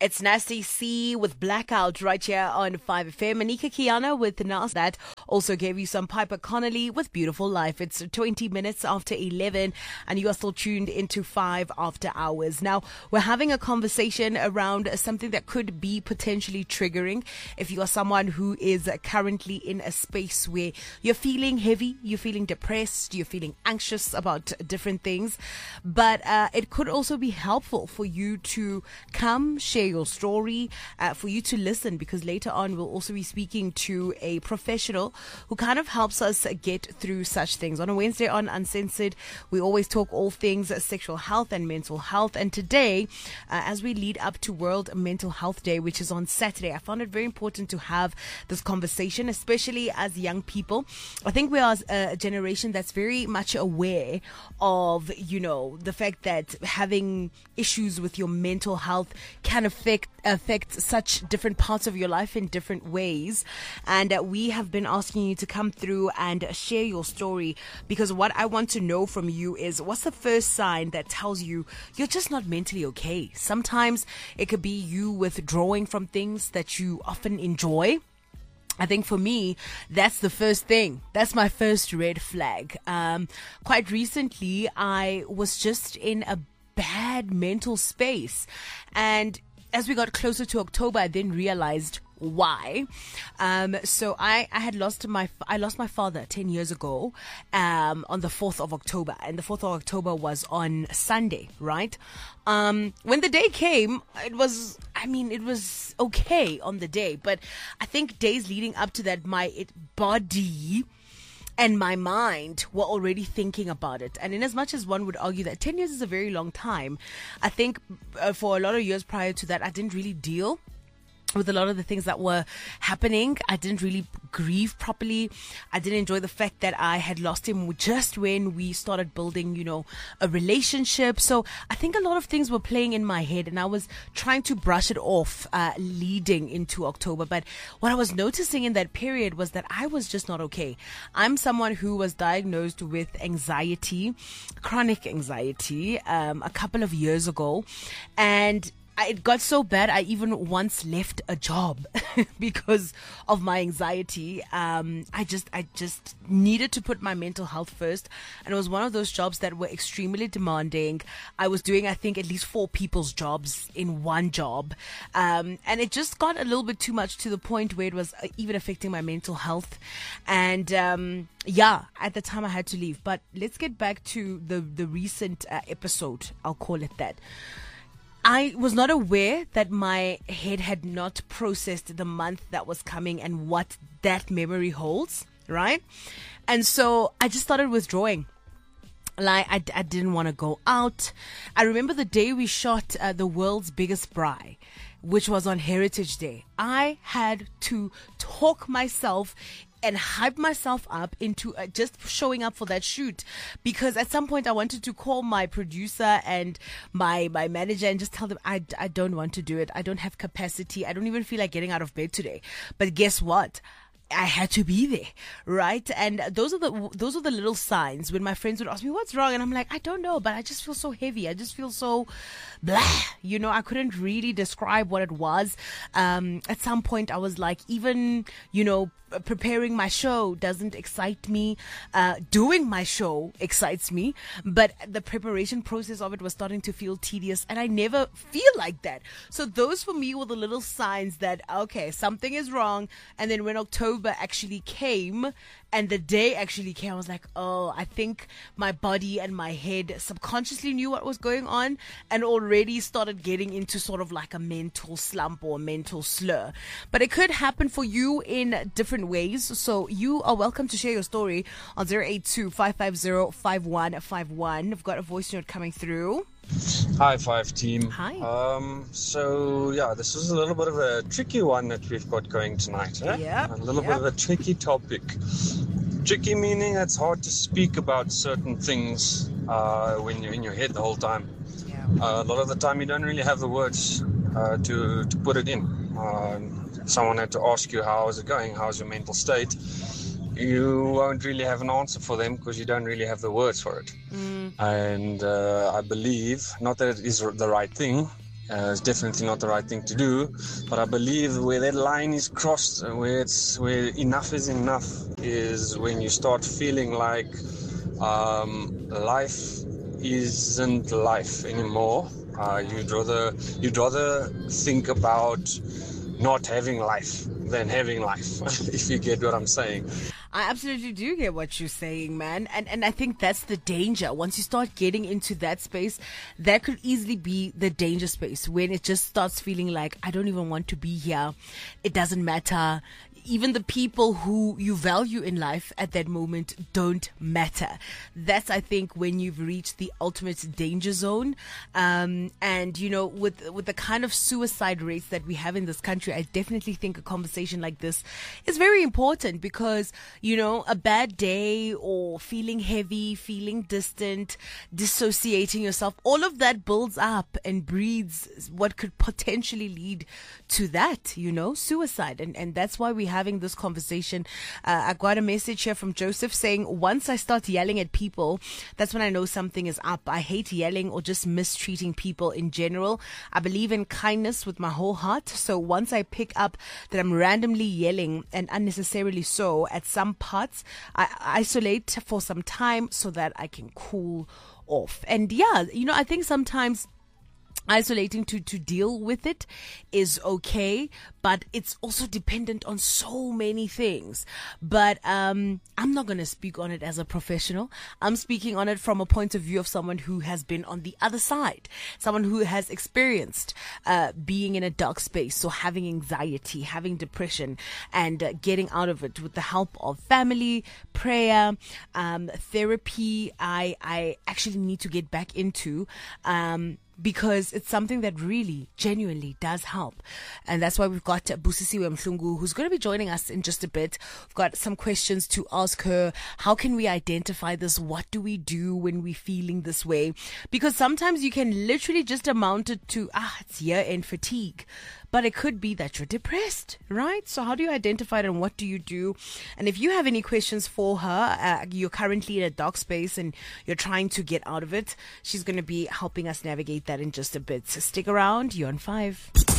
It's Nasty C with Blackout right here on 5FM. Anika Kiana with Nas. That also gave you some Piper Connolly with Beautiful Life. It's 20 minutes after 11 and you are still tuned into 5 after hours. Now, we're having a conversation around something that could be potentially triggering if you are someone who is currently in a space where you're feeling heavy, you're feeling depressed, you're feeling anxious about different things. But it could also be helpful for you to come share your story, for you to listen, because later on we'll also be speaking to a professional who kind of helps us get through such things. On a Wednesday on Uncensored, we always talk all things sexual health and mental health. And today, as we lead up to World Mental Health Day, which is on Saturday, I found it very important to have this conversation, especially as young people. I think we are a generation that's very much aware of, the fact that having issues with your mental health can affect such different parts of your life in different ways. And we have been asking you to come through and share your story, because what I want to know from you is, what's the first sign that tells you you're just not mentally okay? Sometimes it could be you withdrawing from things that you often enjoy. I think for me, that's the first thing. That's my first red flag. Quite recently, I was just in a bad mental space. And as we got closer to October, I then realized why. So I lost my father 10 years ago, on the 4th of October, and the 4th of October was on Sunday, right? When the day came, it was okay on the day, but I think days leading up to that, my body and my mind were already thinking about it. And in as much as one would argue that 10 years is a very long time, I think for a lot of years prior to that, I didn't really deal with a lot of the things that were happening. I didn't really grieve properly. I didn't enjoy the fact that I had lost him just when we started building, a relationship. So I think a lot of things were playing in my head, and I was trying to brush it off leading into October. But what I was noticing in that period was that I was just not okay. I'm someone who was diagnosed with anxiety, chronic anxiety, a couple of years ago. And it got so bad, I even once left a job because of my anxiety. I just needed to put my mental health first. And it was one of those jobs that were extremely demanding. I was doing, I think, at least 4 people's jobs in one job. And it just got a little bit too much, to the point where it was even affecting my mental health. And, at the time I had to leave. But let's get back to the recent episode. I'll call it that. I was not aware that my head had not processed the month that was coming and what that memory holds, right? And so I just started withdrawing. Like, I didn't want to go out. I remember the day we shot The World's Biggest Braai, which was on Heritage Day. I had to talk myself and hype myself up into just showing up for that shoot, because at some point I wanted to call my producer and my manager and just tell them I don't want to do it. I don't have capacity. I don't even feel like getting out of bed today. But guess what? I had to be there, right? And those are the little signs when my friends would ask me what's wrong, and I'm like, I don't know, but I just feel so heavy. I just feel so blah. I couldn't really describe what it was. At some point I was like, even preparing my show doesn't excite me. Doing my show excites me, but the preparation process of it was starting to feel tedious, and I never feel like that. So those for me were the little signs that, okay, something is wrong. And then when October actually came and the day actually came, I was like, oh, I think my body and my head subconsciously knew what was going on and already started getting into sort of like a mental slump or a mental slur. But it could happen for you in different ways. So you are welcome to share your story on 082-550-5151. I've got a voice note coming through. Hi, 5 team. Hi. This is a little bit of a tricky one that we've got going tonight. Yeah. A little bit of a tricky topic. Tricky meaning it's hard to speak about certain things when you're in your head the whole time. Yeah. A lot of the time you don't really have the words to put it in. Someone had to ask you, how is it going? How's your mental state? You won't really have an answer for them because you don't really have the words for it. And I believe, not that it is the right thing, It's definitely not the right thing to do, but I believe where that line is crossed, where enough is when you start feeling like life isn't life anymore. You'd rather think about not having life than having life, if you get what I'm saying. I absolutely do get what you're saying, man. And I think that's the danger. Once you start getting into that space, that could easily be the danger space when it just starts feeling like, I don't even want to be here. It doesn't matter. Even the people who you value in life at that moment don't matter. That's, I think, when you've reached the ultimate danger zone. And, you know, with the kind of suicide rates that we have in this country, I definitely think a conversation like this is very important because, you know, a bad day or feeling heavy, feeling distant, dissociating yourself, all of that builds up and breeds what could potentially lead to that, you know, suicide. And that's why we having this conversation. I got a message here from Joseph saying, once I start yelling at people, that's when I know something is up. I hate yelling or just mistreating people in general. I believe in kindness with my whole heart. So once I pick up that I'm randomly yelling and unnecessarily so at some parts, I isolate for some time so that I can cool off. And yeah, you know, I think sometimes isolating to deal with it is okay, but it's also dependent on so many things. But I'm not going to speak on it as a professional. I'm speaking on it from a point of view of someone who has been on the other side, someone who has experienced being in a dark space, so having anxiety, having depression, and getting out of it with the help of family, prayer, therapy. I actually need to get back into because it's something that really genuinely does help. And that's why we've got Busisiwe Mhlungu, who's going to be joining us in just a bit. We've got some questions to ask her. How can we identify this? What do we do when we're feeling this way? Because sometimes you can literally just amount it to, it's year-end fatigue. But it could be that you're depressed, right? So how do you identify it and what do you do? And if you have any questions for her, you're currently in a dark space and you're trying to get out of it, she's going to be helping us navigate that in just a bit. So stick around. You're on 5.